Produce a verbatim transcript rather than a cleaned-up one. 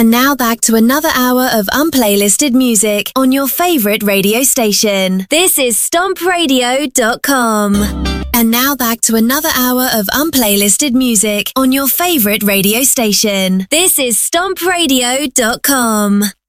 And now back to another hour of unplaylisted music on your favourite radio station. This is stomp radio dot com. And now back to another hour of unplaylisted music on your favourite radio station. This is stomp radio dot com.